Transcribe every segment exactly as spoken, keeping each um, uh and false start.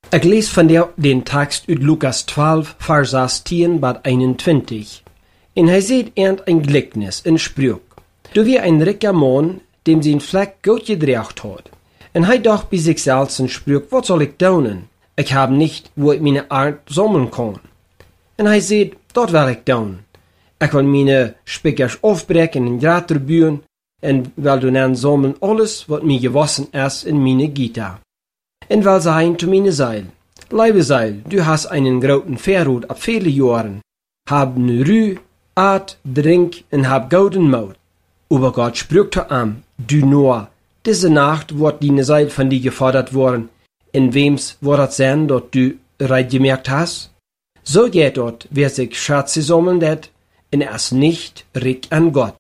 Ik lees van der, den Text uit Lukas twaalf, vers zestien bis eenentwintig. En hij zegt ernt een gelijkenis, een spreuk. Du wie ein rikker man, dem zijn vlek goed gedreigt had. En hij dacht bij zichzelf een spreuk, wat zal ik doen? Ik heb niet, wo ik mijn aard sammeln kan. En hij zegt, dat wil ik doen. Ik wil mijn spikkers afbreken en grater buien, en wil doen en sammeln alles, wat mij gewassen is in mijn gita. En wil zeggen zu meine Seil, liebe Seil, du hast einen großen Verrut ab viele Jahren, hab ne Rü, Art, Drink en hab gouden Maut. Aber Gott sprach zu ihm, du Noah, diese Nacht wird deine Seil von dir gefordert worden, in wems wird es sein, dat du reit gemerkt hast? So geht dort, wer sich Schätze sammeln det, en er ist nicht rik an Gott.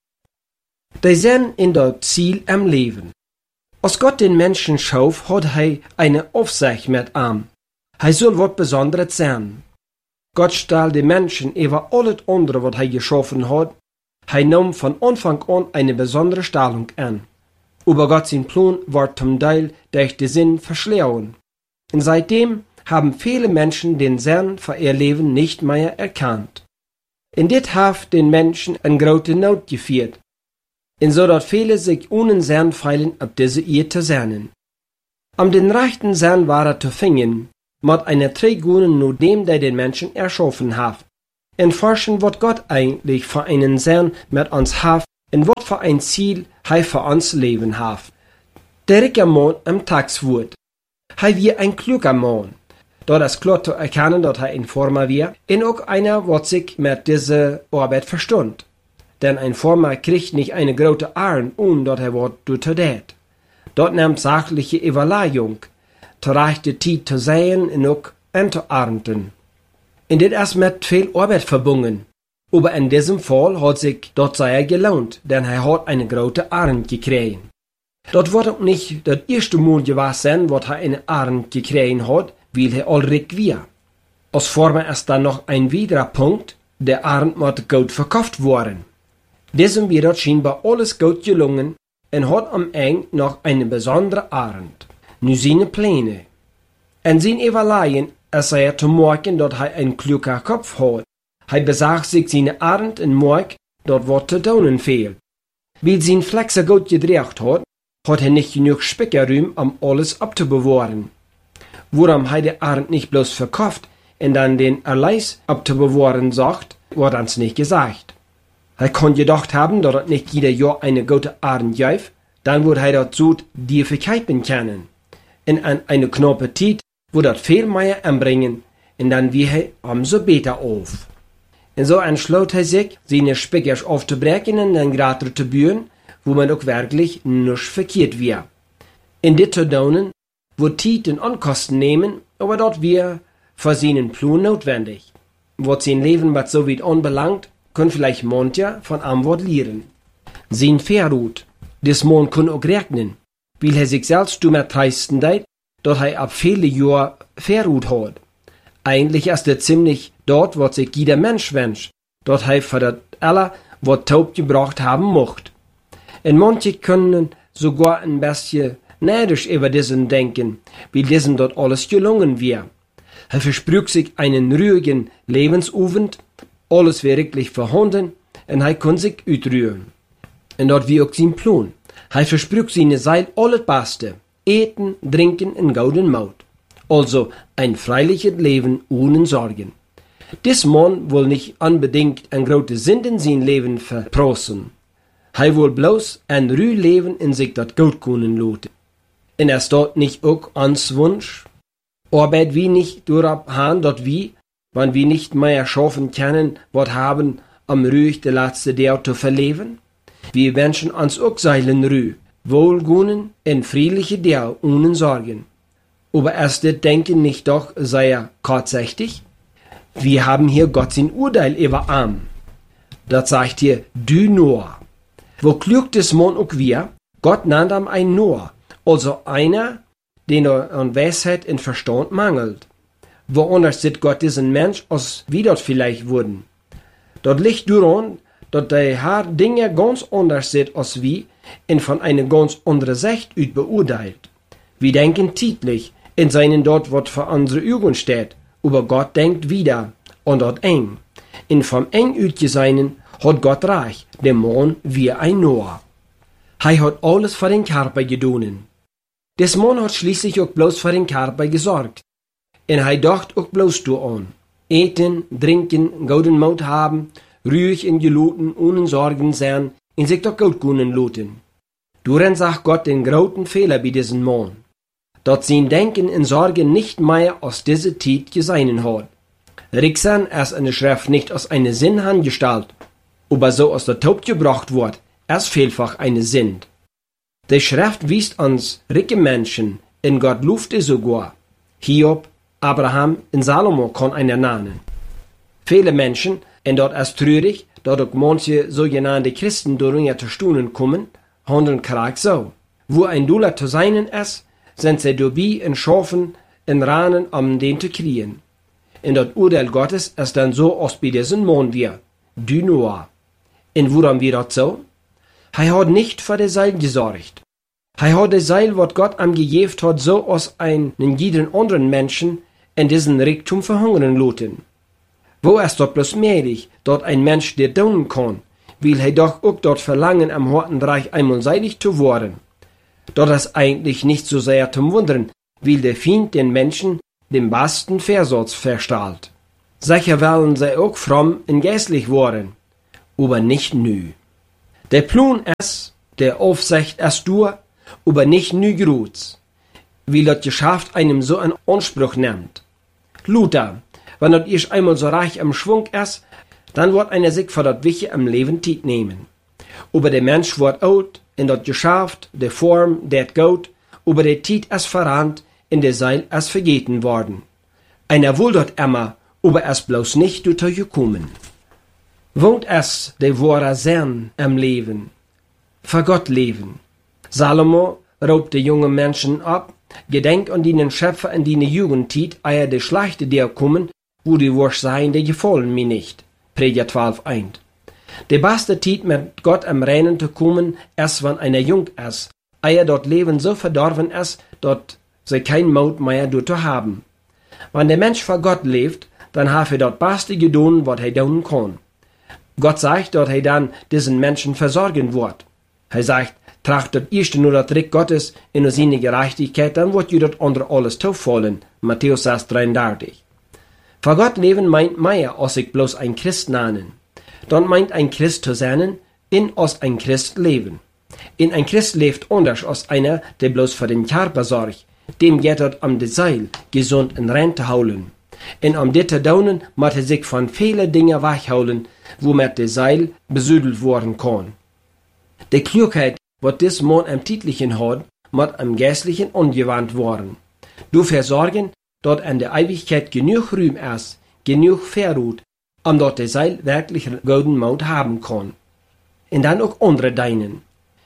Die sind in dat Ziel am Leben. Als Gott den Menschen schuf, hat hij eine Aufsicht mit ihm. Hij soll wat Besonderes sein. Gott stellt den Menschen über alles andere, was hij geschaffen hat. Hij nahm von Anfang an eine besondere Stellung an. Aber Gott sein Plan wird zum Teil durch den Sinn verschlagen. Und seitdem haben viele Menschen den Sinn für ihr Leben nicht mehr erkannt. Und das hat den Menschen eine große Not geführt. En zodat viele sich ohne Sinn feilen ab diese ihr zu sehnen. Am den rechten Sinn war er zu finden, mit einer Trägungen nur dem, der den Menschen erschaffen hat. En forschen, was Gott eigentlich für einen Sinn mit uns hat und was für ein Ziel er für uns Leben hat. Der ricke Mann am Tagswort. Er war ein kluger Mann. Dort ist klar zu erkennen, dass er ein Former war, und auch einer, was sich mit dieser Arbeit verstund. Denn ein Former kriegt nicht eine große Arn, ohne dass er was tut. Dort nimmt sachliche Überlegung, zur rechten Zeit zu sehen und auch anzuernten. Und das ist mit viel Arbeit verbunden. Aber in diesem Fall hat sich dort sehr gelohnt, denn er hat eine große Arn gekriegt. Dort wird auch nicht das erste Mal gewesen, was er eine Arn gekriegt hat, weil er allrig war. Als Former ist dann noch ein weiterer Punkt, der Arn muss gut verkauft worden. Diesem wird dort scheinbar alles gut gelungen und hat am Ende noch eine besondere Arend. Nu seine Pläne. En zijn Überlegen ist er zu merken, dass er einen kluger Kopf hat. Er besagt sich seine Arend und merkt, dort was zu tun fehlt. Weil sein Fleck so gut gedreht hat, hat er nicht genug Spickerraum, um alles abzubewahren. Worum er die Arend nicht bloß verkauft und dann den Erleis abzubewahren sagt, wird uns nicht gesagt. Er kann gedacht haben, dass er nicht jeder Jahr eine gute Arend gibt, dann wird er dazu die verkaufen können. Und an eine knappe Zeit wird er viel mehr anbringen, und dann wird er umso besser auf. Und so entschloss er sich, seine Spickers aufzubrechen und dann gerade zu bauen, wo man auch wirklich nicht verkehrt wird. In dit zu tun, wird Zeit und Ankosten nehmen, aber dort wird für seinen Plan notwendig. Was sein Leben was so weit anbelangt, kann vielleicht mancher von einem Wort lernen. Sein Verrut, des Mann kann auch rechnen, weil er sich selbst damit treisten deit, dass er ab viele Jahre Verrut hat. Eigentlich ist er ziemlich dort, was sich jeder Mensch wünscht, dass er für das aller, was taub gebracht haben mocht. Und manche können sogar ein bisschen neidisch über diesen denken, wie diesen dort alles gelungen wird. Er versprüht sich einen ruhigen Lebensabend, alles wirklich vorhanden, und er kann sich ausruhen. Und dort wie auch sein Plan. Er versprüht seine Seil alles Beste, eten, trinken und gouden Maut. Also ein freiliches Leben ohne Sorgen. Dies Mann will nicht unbedingt ein großes Sinn in sein Leben verprossen. Er will bloß ein ruhiges Leben in sich das gut können lassen. Und er dort nicht auch ans Wunsch? Arbeit wie nicht darauf haben, dort wie, wenn wir nicht mehr schaffen können, was haben, um ruhig die letzte Tag zu verleben? Wir wünschen uns auch seilen ruhig, wohlgunen und friedliche Tag ohne Sorgen. Aber ist das Denken nicht doch sehr kurzsichtig? Wir haben hier Gott sein Urteil über Arm. Das sagt hier, du Noah. Wo klug des Mann auch wir, Gott nannt ihm ein Noah, also einer, den er an Weisheit und Verstand mangelt. Woanders sieht Gott diesen Mensch, als wir dort vielleicht wurden. Dort liegt daran, dass der Herr Dinge ganz anders sieht als wir und von einer ganz anderen Sicht aus beurteilt. Wir denken täglich in seinen dort, wat für unsere Augen steht, aber Gott denkt wieder und dort eng. In vom eng utgeseinen hat Gott reich, der Mann wie ein Noah. Hij hat alles für den Körper gedonen. Des Mann hat schließlich auch bloß für den Körper gesorgt. En hij dacht auch bloß du an. Eten, trinken, gouden Maut haben, ruhig in Geluten, ohne Sorgen sein, in sich doch gut können luten. Duren sagt Gott den großen Fehler bei diesem Mann. Dort sein Denken in Sorgen nicht mehr aus dieser Zeit geseinen hat. Rixan erst eine Schrift nicht aus einer Sinn handgestalt, aber so aus der Taub gebracht wird, erst vielfach eine Sind. Die Schrift wies uns ricke Menschen, in Gott lufte sogar. Hiob, Abraham und Salomo kann einer nennen. Viele Menschen, und dort erst trürig, dort auch manche sogenannte Christen durch zu Stunden kommen, handeln krank so. Wo ein Dullah zu seinen ist, sind sie dabei in Schafen, in Ranen, um den zu kriegen. In das Urteil Gottes ist dann so aus bei diesem Mann wir, du Noah. Und woran wir das so? Er hat nicht für die Seil gesorgt. Er hat die Seil, was Gott am gegeben hat, so aus einen jeden anderen Menschen in diesen Reichtum verhungern lassen. Wo ist dort bloß möglich, dort ein Mensch, der tun kann, will er doch auch dort verlangen, am harten Reich einmal seilig zu werden. Dort ist eigentlich nicht so sehr zum Wundern, weil der Feind den Menschen den besten Versatz verstrahlt. Sicher wollen sie auch fromm und geistlich werden, aber nicht nü. Der Plan ist, der Aufsicht ist durch, aber nicht nü groß, weil das Geschäft einem so einen Anspruch nimmt. Luther, wenn das erst einmal so reich im Schwung ist, dann wird einer sich für das Wichtige im Leben Zeit nehmen. Aber der Mensch wird alt, in das Geschäft, der Form, der Gott, aber der Zeit ist verrannt, in der Seil ist vergeten worden. Einer will dort immer, aber es bloß nicht durch gekommen. Wohnt es der wahre Sinn im Leben? Für Gott leben. Salomo raubt die jungen Menschen ab, gedenk an den Schöpfer in die Jugendtit, eier de schlechte der kommen, wo die Wursch sein, die gefallen mir nicht. Prediger zwölf eins. De beste Tit mit Gott am Reinen zu kommen, erst wenn einer jung ist, eier dort Leben so verdorben ist, dort sie kein Maut mehr zu haben. Wenn der Mensch für Gott lebt, dann hat er dort beste gedun, was er tun kann. Gott sagt, dass er dann diesen Menschen versorgen wird. Er sagt, tracht das erste nur das Recht Gottes in seine Gerechtigkeit, dann wird ihr das andere alles zufallen. Matthäus sechs dreiunddreißig. Für Gott leben meint mehr, als ich bloß ein Christ nennen. Dann meint ein Christ zu sein, in als ein Christ leben. In ein Christ lebt anders als einer, der bloß für den Körper sorgt. Dem geht es um das Seil, gesund in Rente holen. Und um das zu tun, muss er sich von vielen Dingen wegholen, womit das Seil besüdelt worden kann. Die Klugheit, was das Mann am Titlichen hat, muss am Geistlichen angewandt worden. Dafür sorgen, dort an der Ewigkeit genug Ruhm ist, genug Verruht, um dort das Seil wirklich golden Maut haben kann. Und dann auch andere deinen.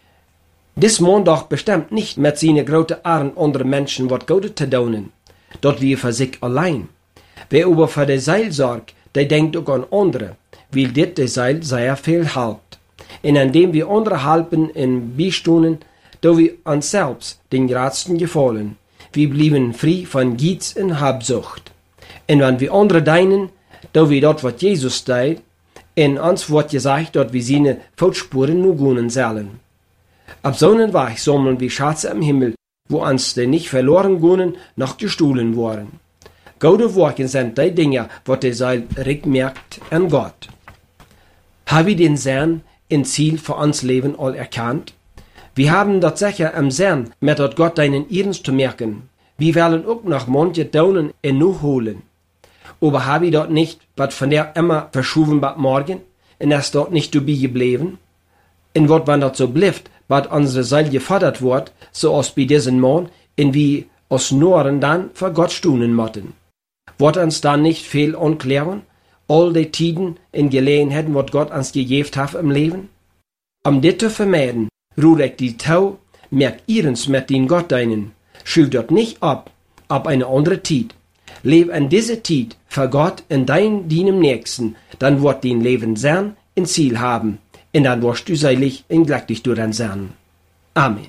Dis Mann doch bestimmt nicht mit seinen großen Armen andere Menschen wat Gutes zu tun, dort wie für sich allein. Wer aber für das Seil sorgt, der denkt auch an andere, weil dit das Seil sehr viel halbt. Und indem wir andere halten in Beistunden, da wir uns selbst den Gradsten gefallen. Wir blieben frei von Giz und Habsucht. Und wenn wir andere deinen, da wir dort was Jesus teilt, in uns wird gesagt, dort wir seine Fußspuren nur gehen sollen. Ab so einen Weg sammeln wir Schatze im Himmel, wo uns die nicht verloren gehen, noch gestohlen worden. Gute Worte sind die Dinge, was der Seil merkt an Gott. Haben wir den Sinn in Ziel für uns Leben all erkannt? Wir haben das sicher am Sinn, mit dort Gott deinen Ehrens zu merken. Wir wollen auch noch manche Daunen in nur holen. Aber haben wir dort nicht, was von der immer verschoben bat morgen, und ist dort nicht dabei geblieben? Und wat wenn dort so bleibt, was unsere Seil gefordert wird, so aus bei diesen Mann, in wie aus Noren dann für Gott stunen motten. Wird uns dann nicht viel anklären? All die Tiden in Gelegenheiten, was Gott uns gegeben hat im Leben? Um dit zu vermeiden, ruhe ich die Tau, merk ihrens mit den Gott deinen, schüf dort nicht ab, ab eine andere Tid. Leb an diese Tid für Gott in dein deinem Nächsten, dann wird dein Leben sein, ein Ziel haben, und dann wirst du seilig und glücklich durch dein sein. Amen.